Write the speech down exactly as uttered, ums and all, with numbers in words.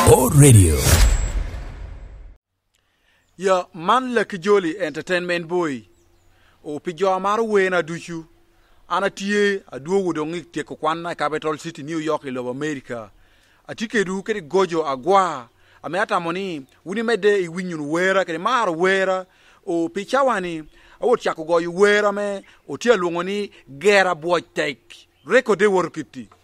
O Radio. Ya man la kijoli entertainment boy. O pijo amaro wena duchu. Ana tie aduogo dongi tie ko kwana capital city New York of America. Atike du kedi gojo agwa. Ameata moni wuni mede I winyun wera kedi mar wera o pichawani awo chako go wera me o tie luongoni gera boy take. Reko de workiti.